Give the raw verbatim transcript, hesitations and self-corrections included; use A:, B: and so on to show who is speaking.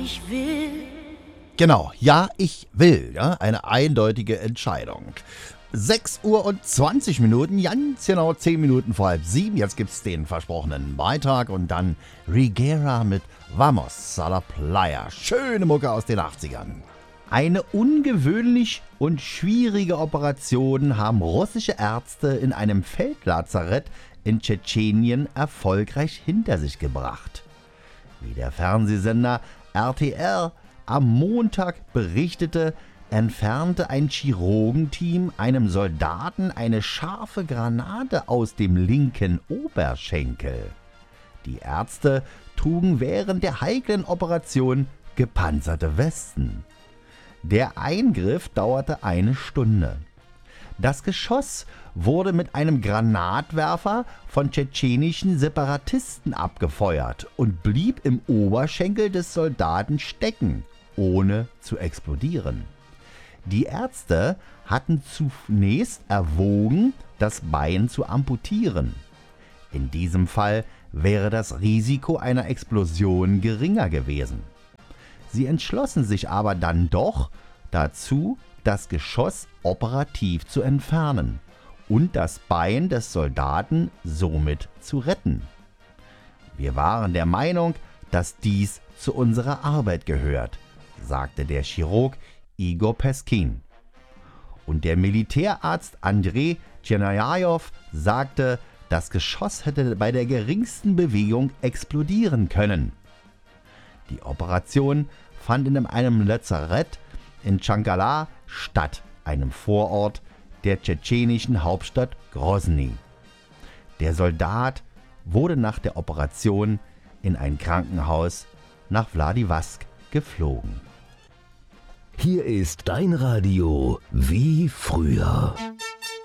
A: Ich will.
B: Genau, ja, ich will. Ja, eine eindeutige Entscheidung. sechs Uhr und zwanzig Minuten, ganz genau zehn Minuten vor halb sieben. Jetzt gibt's den versprochenen Beitrag und dann Rigera mit Vamos a la Playa. Schöne Mucke aus den achtzigern. Eine ungewöhnlich und schwierige Operation haben russische Ärzte in einem Feldlazarett in Tschetschenien erfolgreich hinter sich gebracht. Wie der Fernsehsender R T R am Montag berichtete, entfernte ein Chirurgenteam einem Soldaten eine scharfe Granate aus dem linken Oberschenkel. Die Ärzte trugen während der heiklen Operation gepanzerte Westen. Der Eingriff dauerte eine Stunde. Das Geschoss wurde mit einem Granatwerfer von tschetschenischen Separatisten abgefeuert und blieb im Oberschenkel des Soldaten stecken, ohne zu explodieren. Die Ärzte hatten zunächst erwogen, das Bein zu amputieren. In diesem Fall wäre das Risiko einer Explosion geringer gewesen. Sie entschlossen sich aber dann doch dazu, das Geschoss operativ zu entfernen und das Bein des Soldaten somit zu retten. Wir waren der Meinung, dass dies zu unserer Arbeit gehört, sagte der Chirurg Igor Peskin. Und der Militärarzt Andrei Tschernajajow sagte, das Geschoss hätte bei der geringsten Bewegung explodieren können. Die Operation fand in einem Lazarett in Tschangala statt, einem Vorort der tschetschenischen Hauptstadt Grosny. Der Soldat wurde nach der Operation in ein Krankenhaus nach Wladiwsk geflogen.
C: Hier ist dein Radio wie früher.